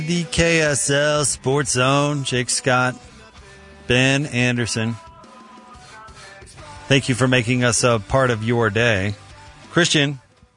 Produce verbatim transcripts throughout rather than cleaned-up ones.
The K S L Sports Zone, Jake Scott, Ben Anderson. Thank you for making us a part of your day. Christian,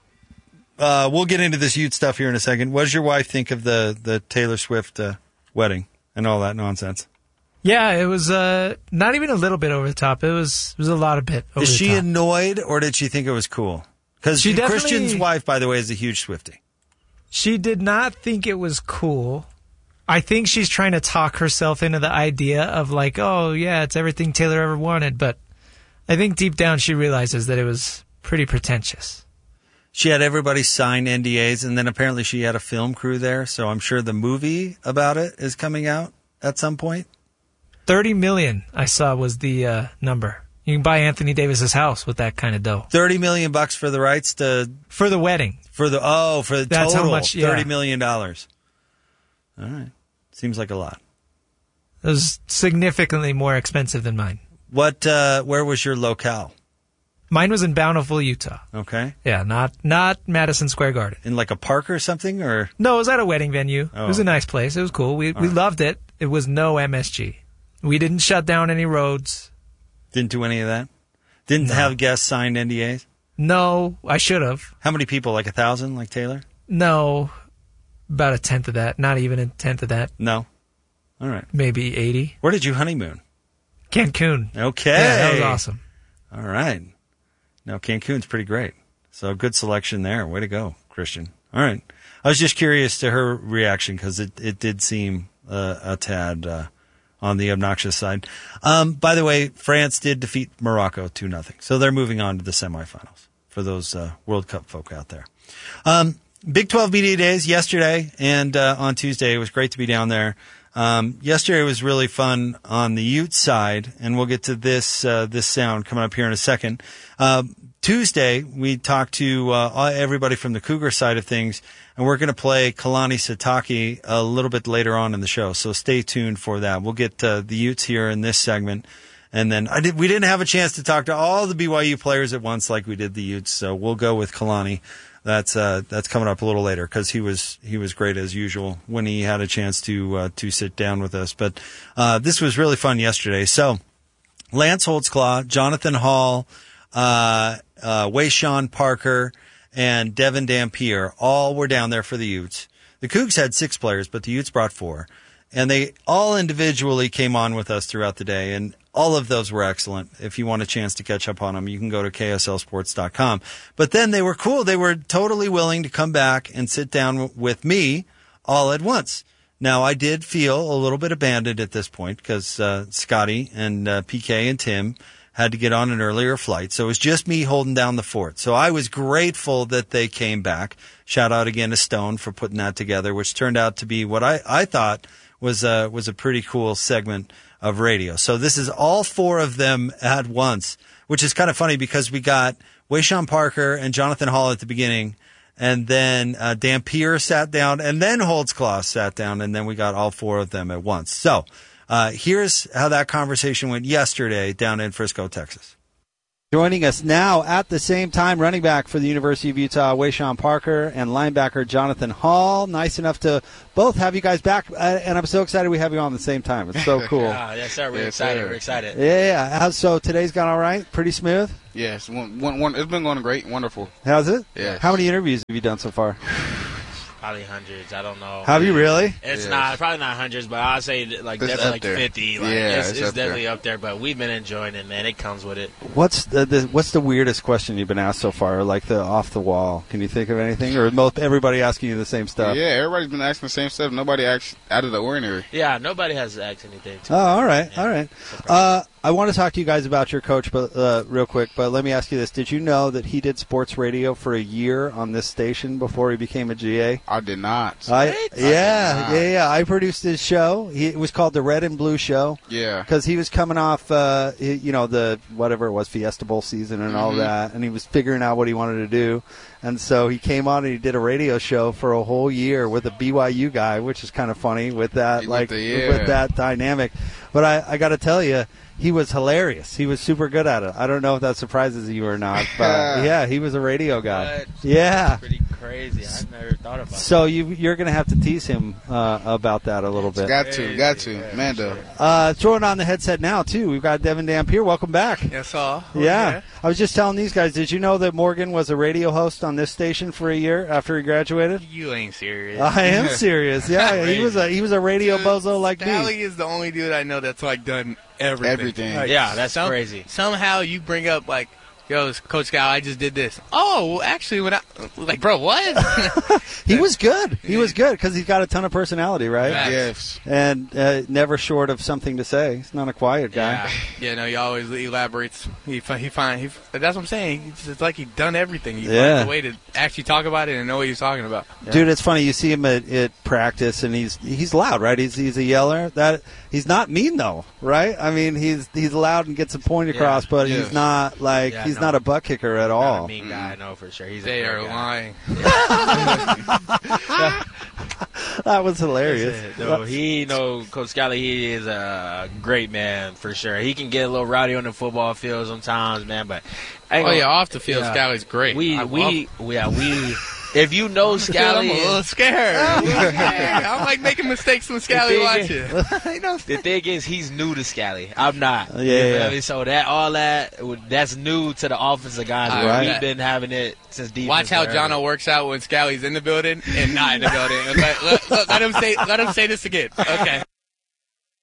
uh, we'll get into this Ute stuff here in a second. What does your wife think of the, the Taylor Swift uh, wedding and all that nonsense? Yeah, it was uh, not even a little bit over the top. It was it was a lot of bit over Is the she top. annoyed, or did she think it was cool? Because Christian's wife, by the way, is a huge Swiftie. She did not think it was cool. I think she's trying to talk herself into the idea of like, oh, yeah, it's everything Taylor ever wanted. But I think deep down she realizes that it was pretty pretentious. She had everybody sign N D As, and then apparently she had a film crew there. So I'm sure the movie about it is coming out at some point. thirty million dollars I saw was the uh, number. You can buy Anthony Davis's house with that kind of dough. Thirty million bucks for the rights to for the wedding. For the oh, for the That's total how much, yeah. thirty million dollars. All right, seems like a lot. It was significantly more expensive than mine. What? Uh, where was your locale? Mine was in Bountiful, Utah. Okay. Yeah, not not Madison Square Garden. In like a park or something, or no? It was at a wedding venue. Oh. It was a nice place. It was cool. We All we right. loved it. It was no M S G. We didn't shut down any roads. Didn't do any of that. Didn't No. have guests sign N D As. No, I should have. How many people? Like a thousand, like Taylor? No, about a tenth of that. Not even a tenth of that. No. All right. Maybe eighty. Where did you honeymoon? Cancun. Okay. Yeah, that was awesome. All right. No, Cancun's pretty great. So good selection there. Way to go, Christian. All right. I was just curious to her reaction because it, it did seem uh, a tad uh, on the obnoxious side. Um, by the way, France did defeat Morocco two nothing. So they're moving on to the semifinals for those uh, World Cup folk out there. Um, Big twelve Media Days yesterday and uh, on Tuesday. It was great to be down there. Um, yesterday was really fun on the Ute side, and we'll get to this uh, this sound coming up here in a second. Uh, Tuesday, we talked to uh, everybody from the Cougar side of things, and we're going to play Kalani Sitake a little bit later on in the show, so stay tuned for that. We'll get uh, the Utes here in this segment, and then I did, we didn't have a chance to talk to all the B Y U players at once like we did the Utes, so we'll go with Kalani. That's uh, that's coming up a little later because he was he was great as usual when he had a chance to uh, to sit down with us. But uh, this was really fun yesterday. So Lance Holtzclaw, Jonathan Hall, uh, uh, Wayshawn Parker, and Devin Dampier all were down there for the Utes. The Cougs had six players, but the Utes brought four, and they all individually came on with us throughout the day. And all of those were excellent. If you want a chance to catch up on them, you can go to K S L sports dot com. But then they were cool. They were totally willing to come back and sit down w- with me all at once. Now, I did feel a little bit abandoned at this point because uh, Scotty and uh, P K and Tim had to get on an earlier flight. So it was just me holding down the fort. So I was grateful that they came back. Shout out again to Stone for putting that together, which turned out to be what I, I thought was a, was a pretty cool segment of radio. So this is all four of them at once, which is kind of funny because we got Wayshawn Parker and Jonathan Hall at the beginning, and then uh, Dampier sat down, and then Holtzclaw sat down, and then we got all four of them at once. So uh, here's how that conversation went yesterday down in Frisco, Texas. Joining us now at the same time, running back for the University of Utah, Wayshawn Parker, and linebacker Jonathan Hall. Nice enough to both have you guys back, uh, and I'm so excited we have you on at the same time. It's so cool. Yeah, yes, sir. We're yes, excited. Sir. We're excited. Yeah. How's, so today's gone all right? Pretty smooth? Yes. One, one, one, it's been going great. Wonderful. How's it? Yeah. How many interviews have you done so far? Probably hundreds. I don't know. Have you really? It's yes. not probably not hundreds, but I'd say like it's definitely like there. fifty. Like, yeah, it's, it's, it's up definitely there. up there. But we've been enjoying it, man. It comes with it. What's the, the what's the weirdest question you've been asked so far? Like the off the wall? Can you think of anything, or most everybody asking you the same stuff? Yeah, everybody's been asking the same stuff. Nobody acts out of the ordinary. Yeah, nobody has asked anything. To oh, all right, yeah. all right. Uh, I want to talk to you guys about your coach, but uh, real quick. But let me ask you this: did you know that he did sports radio for a year on this station before he became a G A? I did not. I, Right? yeah, yeah, yeah. I produced his show. He, it was called the Red and Blue Show. Yeah. Because he was coming off, uh, he- you know, the whatever it was, Fiesta Bowl season and all Mhm. that, and he was figuring out what he wanted to do. And so he came on and he did a radio show for a whole year with a B Y U guy, which is kind of funny with that, With like the- yeah. with that dynamic. But I, I got to tell you, he was hilarious. He was super good at it. I don't know if that surprises you or not, but yeah, he was a radio guy. What? Yeah. Pretty crazy. I never thought about that. So you you're gonna have to tease him uh, about that a little bit. Got to, got to. Mando. Uh, throwing on the headset now too. We've got Devin Dampier. Welcome back. Yes, all. Yeah. I was just telling these guys. Did you know that Morgan was a radio host on this station for a year after he graduated? You ain't serious. I am serious. Yeah, he was a he was a radio Dude, bozo like Scally me. is the only dude I know that's like done everything. Everything. Like, Yeah, that's some- crazy. Somehow you bring up like, yo, Coach Scal, I just did this. Oh, well, actually, when I like, bro, what? He was good. He was good because he's got a ton of personality, right? Yeah. Yes. And uh, never short of something to say. He's not a quiet guy. Yeah. Yeah, no, he always elaborates. He fi- he find he. That's what I'm saying. It's, it's like he's done everything. He Yeah. finds a way to actually talk about it and know what he's talking about. Dude, it's funny. You see him at, at practice, and he's he's loud, right? He's he's a yeller. That he's not mean though, right? I mean, he's he's loud and gets a point across, Yeah. but Yeah. he's not like Yeah, he's no. not a butt kicker at Not all. a mean guy, I know for sure. He's They a are great guy. lying. That was hilarious. No, he know Coach Scally. He is a great man for sure. He can get a little rowdy on the football field sometimes, man. But I ain't Oh gonna- yeah, off the field, yeah. Scally's great. We I we love- yeah we. If you know I'm Scally, a little scared. I'm, a little scared. I'm like making mistakes when Scally thing watches. You know, the thing is, he's new to Scally. I'm not. Yeah, You feel yeah. me? So that all that that's new to the offensive guys. All where right. We've been having it since defense. watch how forever. Jono works out when Scally's in the building and not in the building. Let, let, let, let him say let him say this again. Okay.